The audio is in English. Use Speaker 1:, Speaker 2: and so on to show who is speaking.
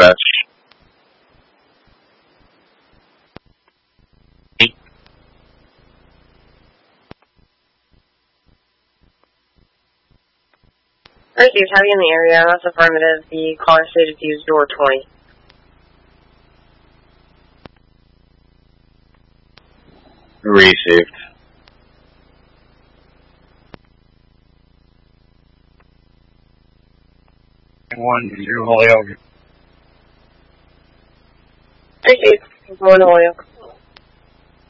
Speaker 1: dispatch.
Speaker 2: Received heavy in the area. That's affirmative. The caller stated to use door 20.
Speaker 1: Received.
Speaker 3: One to Holyoke.
Speaker 2: Received. Going to Holyoke.